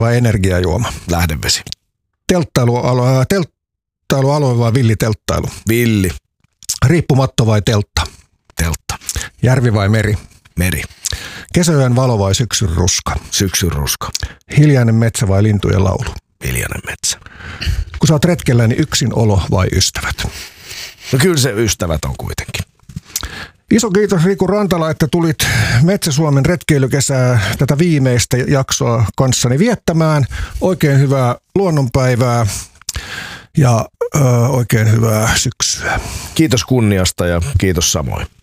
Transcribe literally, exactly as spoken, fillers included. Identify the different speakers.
Speaker 1: vai energiajuoma?
Speaker 2: Lähdevesi.
Speaker 1: Telttailualue, telttailualue vai villitelttailu?
Speaker 2: Villi.
Speaker 1: Riippumatto vai teltta?
Speaker 2: Teltta.
Speaker 1: Järvi vai meri?
Speaker 2: Meri.
Speaker 1: Kesäyön valo vai syksyn ruska?
Speaker 2: Syksyn ruska.
Speaker 1: Hiljainen metsä vai lintujen laulu?
Speaker 2: Hiljainen metsä.
Speaker 1: Kun sä oot retkellä, niin yksin olo vai ystävät?
Speaker 2: No kyllä se ystävät on kuitenkin.
Speaker 1: Iso kiitos Riku Rantala, että tulit Metsä-Suomen retkeilykesää tätä viimeistä jaksoa kanssani viettämään. Oikein hyvää luonnonpäivää ja ö, oikein hyvää syksyä.
Speaker 2: Kiitos kunniasta ja kiitos samoin.